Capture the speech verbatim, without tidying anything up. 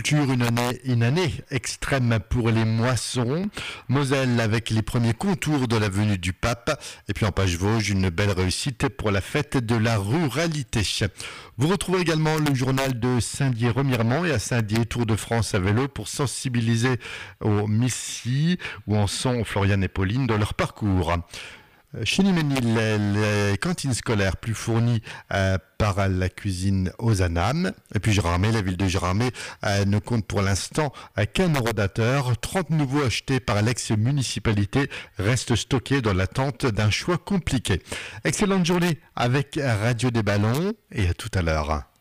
Culture, une année, une année extrême pour les moissons. Moselle avec les premiers contours de l'avenue du Pape. Et puis en Page-Vosges, une belle réussite pour la fête de la ruralité. Vous retrouvez également le journal de Saint-Dié-Remiremont et à Saint-Dié, Tour de France à vélo pour sensibiliser aux Missy où en sont Floriane et Pauline dans leur parcours. Chez Niménil, les cantines scolaires plus fournies euh, par la cuisine Ozanam. Et puis Gérardmer, la ville de Gérardmer euh, ne compte pour l'instant euh, qu'un eurodateur. trente nouveaux achetés par l'ex-municipalité restent stockés dans l'attente d'un choix compliqué. Excellente journée avec Radio des Ballons et à tout à l'heure.